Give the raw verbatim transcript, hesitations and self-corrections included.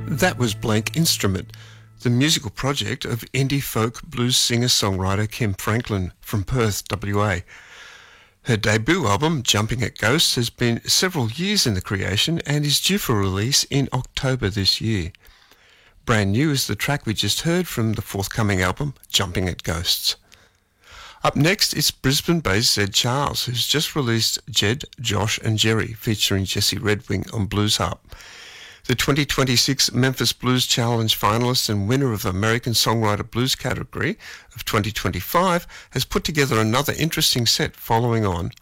That was Blank Instrument, the musical project of indie folk blues singer-songwriter Kim Franklin from Perth, W A. Her debut album, Jumping at Ghosts, has been several years in the creation and is due for release in October this year. Brand new is the track we just heard from the forthcoming album, Jumping at Ghosts. Up next is Brisbane-based Zed Charles, who's just released Jed, Josh and Jerry, featuring Jesse Redwing on blues harp. The twenty twenty-six Memphis Blues Challenge finalist and winner of the American Songwriter Blues category of twenty twenty-five has put together another interesting set following on